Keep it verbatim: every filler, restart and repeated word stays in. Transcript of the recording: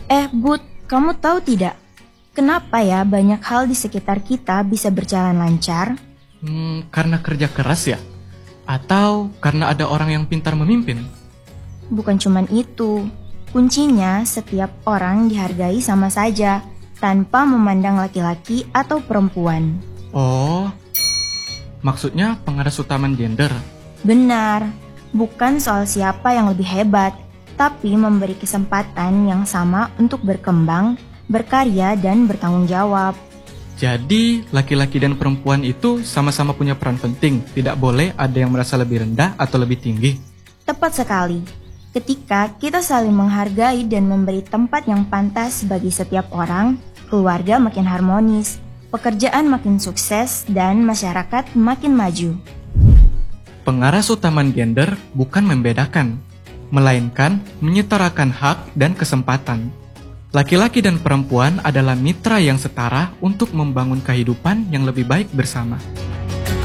Eh, Bud, kamu tahu tidak? Kenapa ya banyak hal di sekitar kita bisa berjalan lancar? Hmm, karena kerja keras ya? Atau karena ada orang yang pintar memimpin? Bukan cuman itu. Kuncinya setiap orang dihargai sama saja, tanpa memandang laki-laki atau perempuan. Oh, maksudnya pengaras utama gender? Benar, bukan soal siapa yang lebih hebat, tapi memberi kesempatan yang sama untuk berkembang, berkarya, dan bertanggung jawab. Jadi, laki-laki dan perempuan itu sama-sama punya peran penting. Tidak boleh ada yang merasa lebih rendah atau lebih tinggi. Tepat sekali. Ketika kita saling menghargai dan memberi tempat yang pantas bagi setiap orang, keluarga makin harmonis, pekerjaan makin sukses, dan masyarakat makin maju. Pengaras utama gender bukan membedakan, melainkan menyetarakan hak dan kesempatan. Laki-laki dan perempuan adalah mitra yang setara untuk membangun kehidupan yang lebih baik bersama.